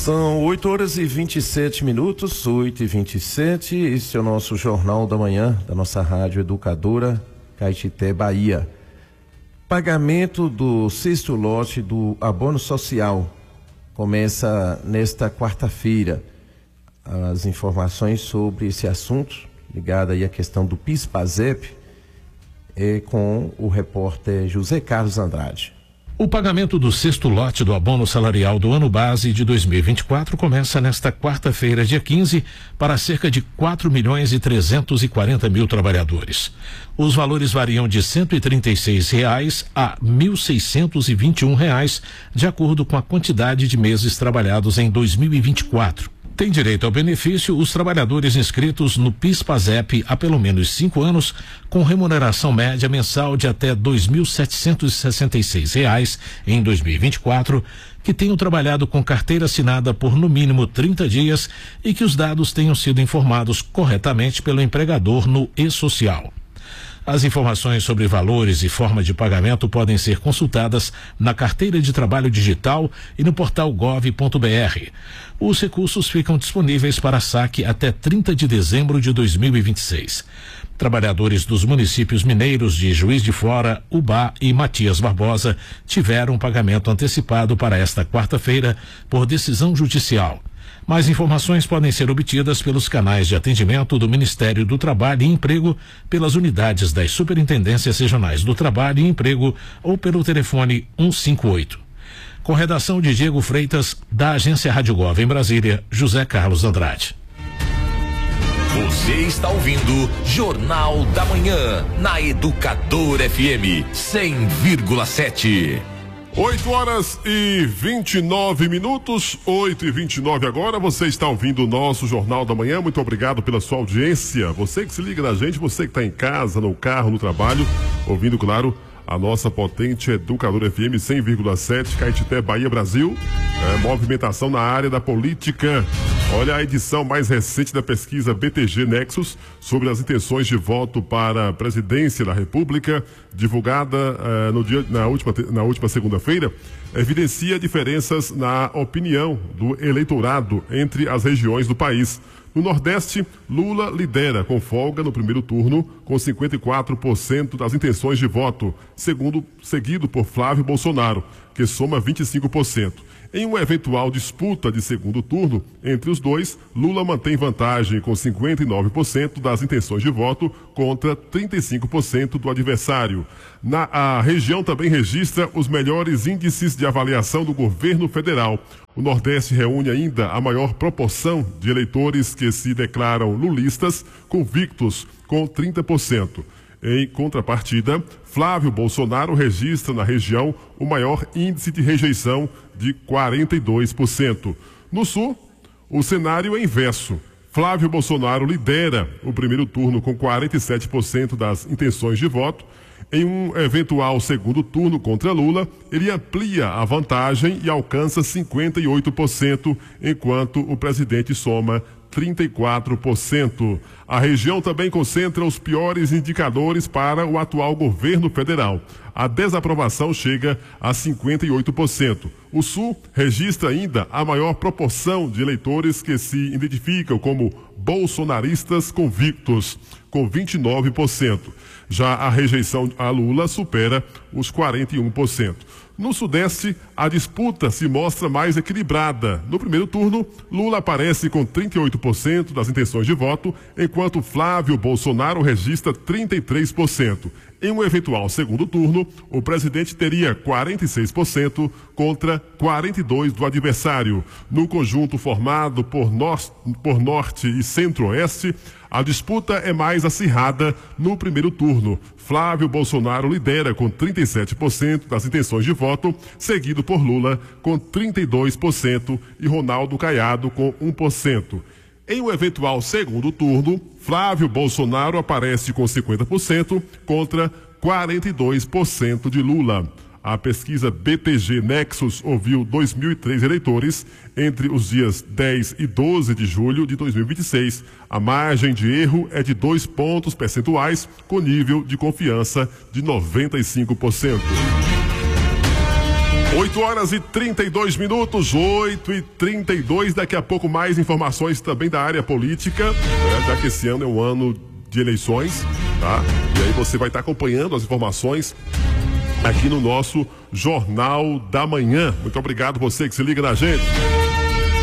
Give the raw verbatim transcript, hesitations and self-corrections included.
São oito horas e vinte e sete minutos, oito e vinte e sete. Este é o nosso Jornal da Manhã, da nossa Rádio Educadora, Caetité, Bahia. Pagamento do sexto lote do abono social começa nesta quarta-feira. As informações sobre esse assunto, ligado aí à questão do PIS/PASEP, é com o repórter José Carlos Andrade. O pagamento do sexto lote do abono salarial do ano base de dois mil e vinte e quatro começa nesta quarta-feira, dia quinze, para cerca de quatro milhões e trezentos e quarenta mil trabalhadores. Os valores variam de cento e trinta e seis reais a mil seiscentos e vinte e um reais, de acordo com a quantidade de meses trabalhados em dois mil e vinte e quatro. Tem direito ao benefício os trabalhadores inscritos no PIS/PASEP há pelo menos cinco anos, com remuneração média mensal de até dois mil setecentos e sessenta e seis reais em dois mil e vinte e quatro, que tenham trabalhado com carteira assinada por no mínimo trinta dias e que os dados tenham sido informados corretamente pelo empregador no e-social. As informações sobre valores e forma de pagamento podem ser consultadas na carteira de trabalho digital e no portal gov ponto br. Os recursos ficam disponíveis para saque até trinta de dezembro de dois mil e vinte e seis. Trabalhadores dos municípios mineiros de Juiz de Fora, Ubá e Matias Barbosa tiveram pagamento antecipado para esta quarta-feira por decisão judicial. Mais informações podem ser obtidas pelos canais de atendimento do Ministério do Trabalho e Emprego, pelas unidades das Superintendências Regionais do Trabalho e Emprego ou pelo telefone cento e cinquenta e oito. Com redação de Diego Freitas, da Agência Rádio Gov em Brasília, José Carlos Andrade. Você está ouvindo Jornal da Manhã, na Educadora F M cem vírgula sete. oito horas e vinte e nove minutos, oito e vinte e nove agora. Você está ouvindo o nosso Jornal da Manhã. Muito obrigado pela sua audiência. Você que se liga na gente, você que está em casa, no carro, no trabalho, ouvindo, claro, a nossa potente Educadora F M cem vírgula sete, Caetité, Bahia, Brasil. É, movimentação na área da política. Olha a edição mais recente da pesquisa B T G Nexus sobre as intenções de voto para a presidência da República, divulgada uh, no dia, na última, na última segunda-feira, evidencia diferenças na opinião do eleitorado entre as regiões do país. No Nordeste, Lula lidera com folga no primeiro turno, com cinquenta e quatro por cento das intenções de voto, segundo, seguido por Flávio Bolsonaro, que soma vinte e cinco por cento. Em uma eventual disputa de segundo turno entre os dois, Lula mantém vantagem com cinquenta e nove por cento das intenções de voto contra trinta e cinco por cento do adversário. Na, a região também registra os melhores índices de avaliação do governo federal. O Nordeste reúne ainda a maior proporção de eleitores que se declaram lulistas convictos, com trinta por cento. Em contrapartida, Flávio Bolsonaro registra na região o maior índice de rejeição, de quarenta e dois por cento. No Sul, o cenário é inverso. Flávio Bolsonaro lidera o primeiro turno com quarenta e sete por cento das intenções de voto. Em um eventual segundo turno contra Lula, ele amplia a vantagem e alcança cinquenta e oito por cento, enquanto o presidente soma trinta e quatro por cento. A região também concentra os piores indicadores para o atual governo federal. A desaprovação chega a cinquenta e oito por cento. O Sul registra ainda a maior proporção de eleitores que se identificam como bolsonaristas convictos, com vinte e nove por cento. Já a rejeição a Lula supera os quarenta e um por cento. No Sudeste, a disputa se mostra mais equilibrada. No primeiro turno, Lula aparece com trinta e oito por cento das intenções de voto, enquanto Flávio Bolsonaro registra trinta e três por cento. Em um eventual segundo turno, o presidente teria quarenta e seis por cento contra quarenta e dois por cento do adversário. No conjunto formado por, nor- por Norte e Centro-Oeste, a disputa é mais acirrada no primeiro turno. Flávio Bolsonaro lidera com trinta e sete por cento das intenções de voto, seguido por Lula com trinta e dois por cento e Ronaldo Caiado com um por cento. Em um eventual segundo turno, Flávio Bolsonaro aparece com cinquenta por cento contra quarenta e dois por cento de Lula. A pesquisa B T G Nexus ouviu dois mil e três eleitores entre os dias dez e doze de julho de dois mil e vinte e seis. A margem de erro é de dois pontos percentuais, com nível de confiança de noventa e cinco por cento. oito horas e trinta e dois minutos, oito e trinta e dois. Daqui a pouco mais informações também da área política, né? Já que esse ano é um ano de eleições, tá? E aí você vai estar acompanhando as informações aqui no nosso Jornal da Manhã. Muito obrigado você que se liga na gente.